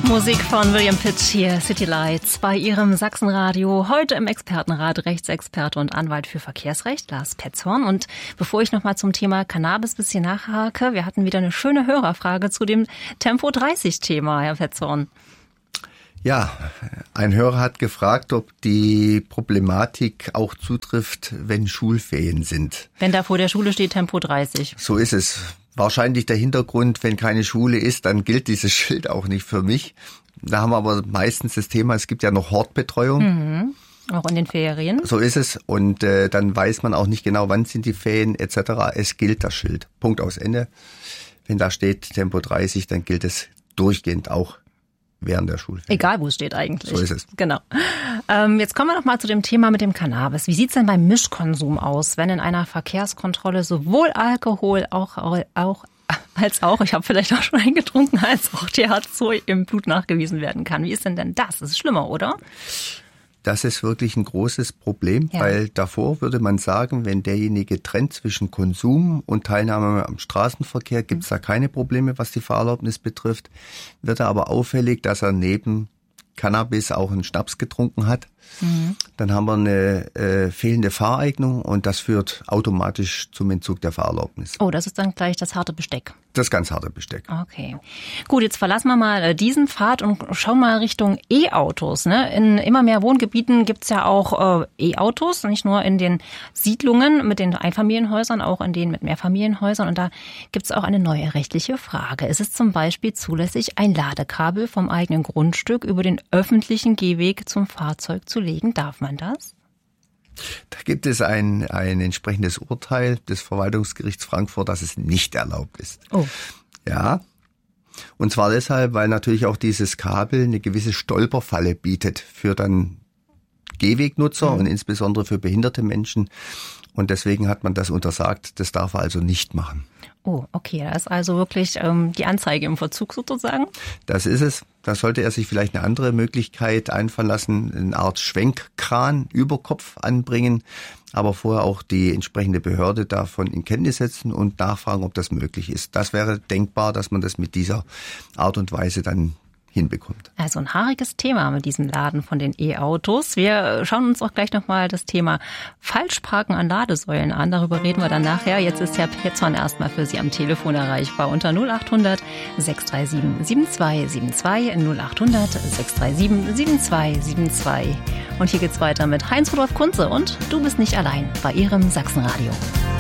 Musik von William Pitt hier, City Lights, bei Ihrem Sachsenradio. Heute im Expertenrat Rechtsexperte und Anwalt für Verkehrsrecht, Lars Petzhorn. Und bevor ich nochmal zum Thema Cannabis ein bisschen nachhake, wir hatten wieder eine schöne Hörerfrage zu dem Tempo-30-Thema, Herr Petzhorn. Ja, ein Hörer hat gefragt, ob die Problematik auch zutrifft, wenn Schulferien sind. Wenn da vor der Schule steht Tempo 30. So ist es. Wahrscheinlich der Hintergrund, wenn keine Schule ist, dann gilt dieses Schild auch nicht für mich. Da haben wir aber meistens das Thema, es gibt ja noch Hortbetreuung. Mhm. Auch in den Ferien. So ist es. Und dann weiß man auch nicht genau, wann sind die Ferien etc. Es gilt das Schild. Punkt aus Ende. Wenn da steht Tempo 30, dann gilt es durchgehend auch während der Schulferien. Egal, wo es steht eigentlich. So ist es. Genau. Jetzt kommen wir noch mal zu dem Thema mit dem Cannabis. Wie sieht's denn beim Mischkonsum aus, wenn in einer Verkehrskontrolle sowohl Alkohol als auch, ich habe vielleicht auch schon eingetrunken, als auch THC im Blut nachgewiesen werden kann? Wie ist denn das? Das ist schlimmer, oder? Das ist wirklich ein großes Problem, ja. Weil davor würde man sagen, wenn derjenige trennt zwischen Konsum und Teilnahme am Straßenverkehr, gibt es da keine Probleme, was die Fahrerlaubnis betrifft. Wird er aber auffällig, dass er neben Cannabis auch einen Schnaps getrunken hat. Mhm. Dann haben wir eine fehlende Fahreignung und das führt automatisch zum Entzug der Fahrerlaubnis. Oh, das ist dann gleich das harte Besteck. Das ganz harte Besteck. Okay. Gut, jetzt verlassen wir mal diesen Pfad und schauen mal Richtung E-Autos. Ne? In immer mehr Wohngebieten gibt's ja auch E-Autos, nicht nur in den Siedlungen mit den Einfamilienhäusern, auch in denen mit Mehrfamilienhäusern. Und da gibt's auch eine neue rechtliche Frage. Ist es zum Beispiel zulässig, ein Ladekabel vom eigenen Grundstück über den öffentlichen Gehweg zum Fahrzeug zu legen? Darf man das? Da gibt es ein entsprechendes Urteil des Verwaltungsgerichts Frankfurt, dass es nicht erlaubt ist. Oh. Ja. Und zwar deshalb, weil natürlich auch dieses Kabel eine gewisse Stolperfalle bietet für dann Gehwegnutzer und insbesondere für behinderte Menschen. Und deswegen hat man das untersagt. Das darf er also nicht machen. Oh, okay. Da ist also wirklich die Anzeige im Verzug sozusagen? Das ist es. Da sollte er sich vielleicht eine andere Möglichkeit einfallen lassen, eine Art Schwenkkran über Kopf anbringen, aber vorher auch die entsprechende Behörde davon in Kenntnis setzen und nachfragen, ob das möglich ist. Das wäre denkbar, dass man das mit dieser Art und Weise dann hinbekommt. Also ein haariges Thema mit diesem Laden von den E-Autos. Wir schauen uns auch gleich nochmal das Thema Falschparken an Ladesäulen an. Darüber reden wir dann nachher. Jetzt ist Herr Petzhorn erstmal für Sie am Telefon erreichbar unter 0800 637 7272 0800 637 7272. Und hier geht's weiter mit Heinz Rudolf Kunze und Du bist nicht allein bei Ihrem Sachsenradio.